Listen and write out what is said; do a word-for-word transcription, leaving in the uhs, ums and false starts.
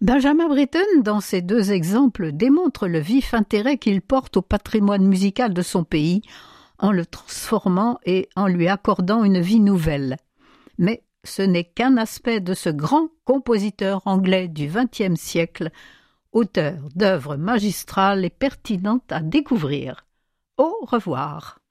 Benjamin Britten, dans ces deux exemples, démontre le vif intérêt qu'il porte au patrimoine musical de son pays, en le transformant et en lui accordant une vie nouvelle. Mais ce n'est qu'un aspect de ce grand compositeur anglais du vingtième siècle, auteur d'œuvres magistrales et pertinentes à découvrir. Au revoir.